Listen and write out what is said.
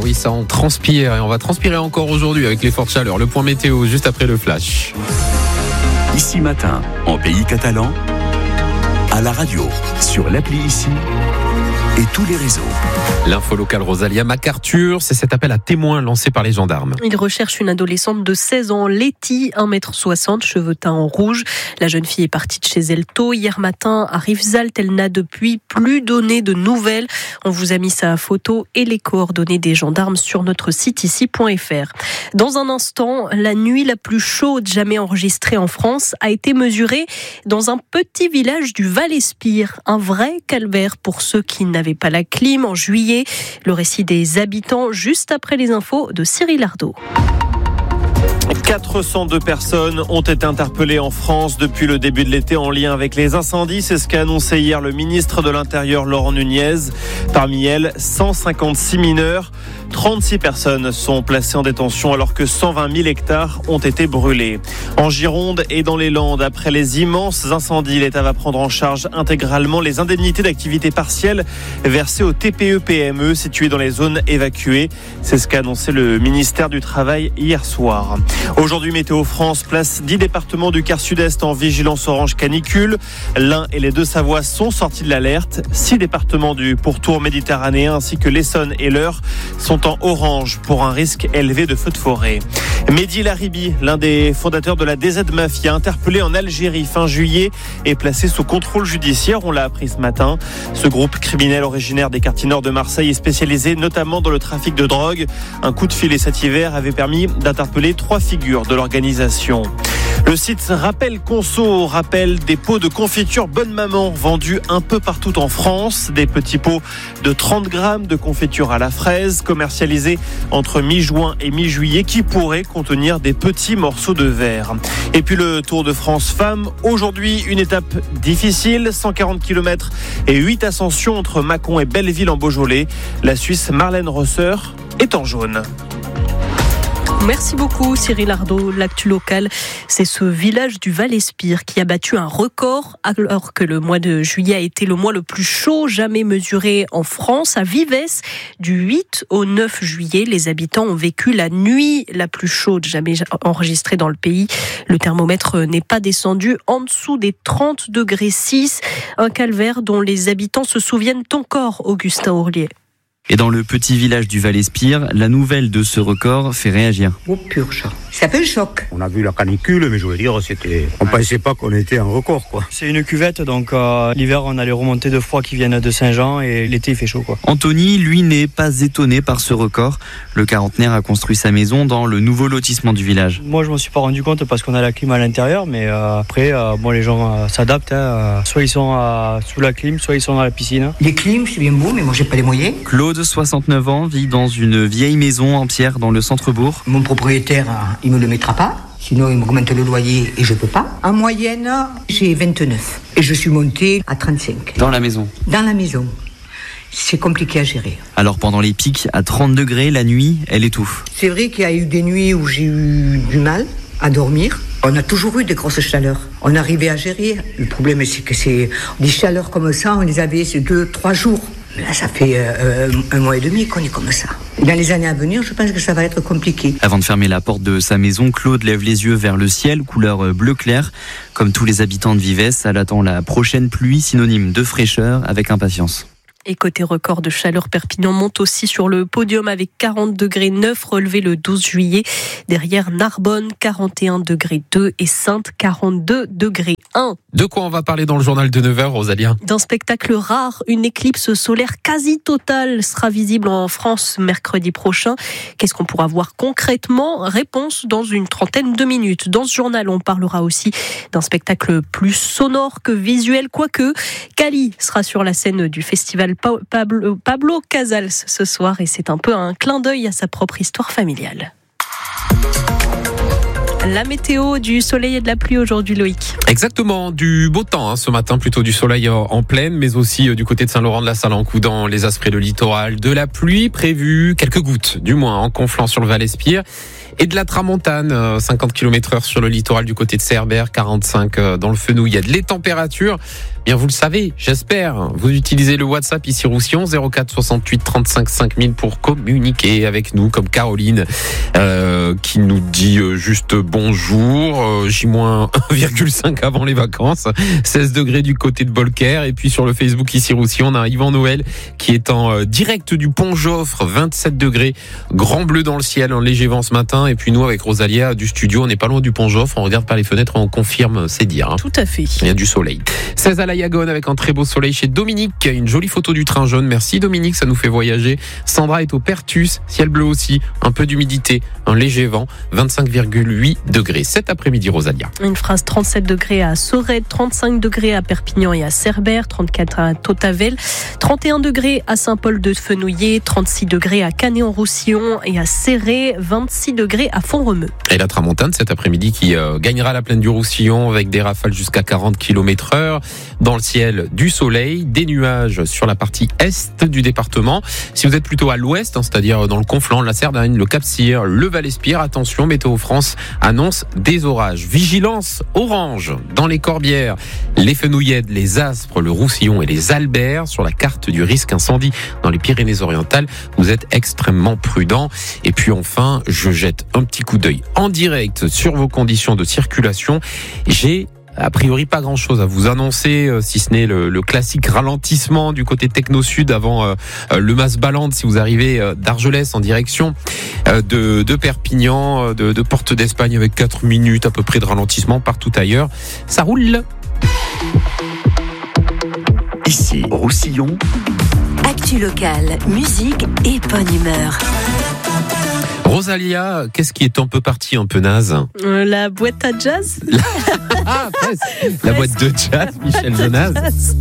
oui, ça on transpire et on va transpirer encore aujourd'hui avec les fortes chaleurs. Le point météo juste après le flash. Ici Matin, en pays catalan, à la radio, sur l'appli Ici et tous les réseaux. L'info locale, Rosalia MacArthur, c'est cet appel à témoins lancé par les gendarmes. Ils recherchent une adolescente de 16 ans, Letty, 1m60, cheveux teints en rouge. La jeune fille est partie de chez elle tôt hier matin à Rivesaltes. Elle n'a depuis plus donné de nouvelles. On vous a mis sa photo et les coordonnées des gendarmes sur notre site ici.fr. Dans un instant, la nuit la plus chaude jamais enregistrée en France a été mesurée dans un petit village du Val-Espire. Un vrai calvaire pour ceux qui n'avaient pas la clim en juillet. Le récit des habitants juste après les infos de Cyril Ardo. 402 personnes ont été interpellées en France depuis le début de l'été en lien avec les incendies. C'est ce qu'a annoncé hier le ministre de l'Intérieur, Laurent Nunez. Parmi elles, 156 mineurs. 36 personnes sont placées en détention alors que 120 000 hectares ont été brûlés. En Gironde et dans les Landes, après les immenses incendies, l'État va prendre en charge intégralement les indemnités d'activité partielle versées aux TPE-PME situées dans les zones évacuées. C'est ce qu'a annoncé le ministère du Travail hier soir. Aujourd'hui, Météo France place 10 départements du quart sud-est en vigilance orange canicule. L'Ain et les Deux-Savoies sont sortis de l'alerte. 6 départements du pourtour méditerranéen ainsi que l'Essonne et l'Eure sont en orange pour un risque élevé de feux de forêt. Mehdi Laribi, l'un des fondateurs de la DZ Mafia, interpellé en Algérie fin juillet, est placé sous contrôle judiciaire. On l'a appris ce matin. Ce groupe criminel originaire des quartiers nord de Marseille est spécialisé notamment dans le trafic de drogue. Un coup de filet cet hiver avait permis d'interpeller 3 figures de l'organisation. Le site Rappel Conso rappelle des pots de confiture Bonne Maman vendus un peu partout en France. Des petits pots de 30 grammes de confiture à la fraise commercialisés entre mi-juin et mi-juillet qui pourraient contenir des petits morceaux de verre. Et puis le Tour de France Femmes. Aujourd'hui, une étape difficile, 140 km et 8 ascensions entre Mâcon et Belleville en Beaujolais. La Suisse Marlène Rosser est en jaune. Merci beaucoup Cyril Ardo. L'actu locale, c'est ce village du Val-Espire qui a battu un record alors que le mois de juillet a été le mois le plus chaud jamais mesuré en France. À Vives, du 8 au 9 juillet, les habitants ont vécu la nuit la plus chaude jamais enregistrée dans le pays. Le thermomètre n'est pas descendu en dessous des 30 degrés 6. Un calvaire dont les habitants se souviennent encore, Augustin Ourlier. Et dans le petit village du Val-Espire, la nouvelle de ce record fait réagir. Oh purge, ça fait un choc. On a vu la canicule, mais je veux dire, on pensait pas qu'on était en record, quoi. C'est une cuvette, donc l'hiver on a les remontées de froid qui viennent de Saint-Jean et l'été il fait chaud, quoi. Anthony, lui, n'est pas étonné par ce record. Le quarantenaire a construit sa maison dans le nouveau lotissement du village. Moi je m'en suis pas rendu compte parce qu'on a la clim à l'intérieur, mais après, les gens s'adaptent. Soit ils sont sous la clim, soit ils sont dans la piscine. Les clims, c'est bien beau, mais moi j'ai pas les moyens. Claude, 69 ans, vit dans une vieille maison en pierre dans le centre-bourg. Mon propriétaire, il me le mettra pas. Sinon, il m'augmente le loyer et je peux pas. En moyenne, j'ai 29. Et je suis montée à 35. Dans la maison. Dans la maison. C'est compliqué à gérer. Alors pendant les pics à 30 degrés, la nuit, elle étouffe. C'est vrai qu'il y a eu des nuits où j'ai eu du mal à dormir. On a toujours eu des grosses chaleurs. On arrivait à gérer. Le problème, c'est que c'est des chaleurs comme ça, on les avait ces 2-3 jours. Là, ça fait 1 mois et demi qu'on est comme ça. Dans les années à venir, je pense que ça va être compliqué. Avant de fermer la porte de sa maison, Claude lève les yeux vers le ciel, couleur bleu clair. Comme tous les habitants de Vives, elle attend la prochaine pluie, synonyme de fraîcheur, avec impatience. Et côté record de chaleur, Perpignan monte aussi sur le podium avec 40 degrés 9 relevé le 12 juillet. Derrière Narbonne, 41 degrés 2 et Saintes, 42 degrés 1. De quoi on va parler dans le journal de 9h, Rosalia ? D'un spectacle rare, une éclipse solaire quasi totale sera visible en France mercredi prochain. Qu'est-ce qu'on pourra voir concrètement ? Réponse dans une trentaine de minutes. Dans ce journal, on parlera aussi d'un spectacle plus sonore que visuel, quoique Kali sera sur la scène du festival Pablo Casals ce soir et c'est un peu un clin d'œil à sa propre histoire familiale. La météo, du soleil et de la pluie aujourd'hui, Loïc. Exactement, du beau temps ce matin, plutôt du soleil en plaine, mais aussi du côté de Saint-Laurent-de-la-Salanque dans les asprès de littoral. De la pluie prévue, quelques gouttes du moins en conflant sur le Val-Espire. Et de la tramontane, 50 km/h sur le littoral du côté de Cerbère, 45 dans le Fenouil. Il y a de les températures, bien vous le savez, j'espère. Vous utilisez le WhatsApp ici Roussillon 04 68 35 5000 pour communiquer avec nous, comme Caroline qui nous dit juste bonjour, J-1,5 avant les vacances, 16 degrés du côté de Bolker. Et puis sur le Facebook ici Roussillon, on a Yvan Noël qui est en direct du Pont Joffre, 27 degrés, grand bleu dans le ciel, un léger vent ce matin. Et puis nous avec Rosalia du studio, on n'est pas loin du Pont Joffre, on regarde par les fenêtres, on confirme, c'est dire. Tout à fait. Il y a du soleil. 16 à la Yagone avec un très beau soleil chez Dominique, une jolie photo du train jaune. Merci Dominique, ça nous fait voyager. Sandra est au Pertus, ciel bleu aussi, un peu d'humidité, un léger vent, 25,8 degrés. Cet après-midi, Rosalia. Une phrase 37 degrés à Sorède, 35 degrés à Perpignan et à Cerbère, 34 à Tautavel, 31 degrés à Saint-Paul-de-Fenouillet, 36 degrés à Canet-en-Roussillon et à Céré, 26 degrés à Font-Romeu. Et la tramontane cet après-midi qui gagnera la plaine du Roussillon avec des rafales jusqu'à 40 km/h. Dans le ciel, du soleil, des nuages sur la partie est du département. Si vous êtes plutôt à l'ouest, c'est-à-dire dans le Conflent, la Cerdagne, le Cap-Cyr, le Val-Espire, attention, Météo France annonce des orages. Vigilance orange dans les Corbières, les Fenouillèdes, les Aspres, le Roussillon et les Alberts. Sur la carte du risque incendie dans les Pyrénées-Orientales, vous êtes extrêmement prudents. Et puis enfin, je jette un petit coup d'œil en direct sur vos conditions de circulation. J'ai a priori pas grand chose à vous annoncer, si ce n'est le classique ralentissement du côté Techno-Sud avant le Mas-Balande si vous arrivez d'Argelès en direction de Perpignan, de Porte d'Espagne avec 4 minutes à peu près de ralentissement. Partout ailleurs, ça roule. Ici, Roussillon. Actu locale, musique et bonne humeur. Rosalia, qu'est-ce qui est un peu parti, un peu naze? La boîte à jazz. Ah, presque. La boîte de jazz, Michel Jonas.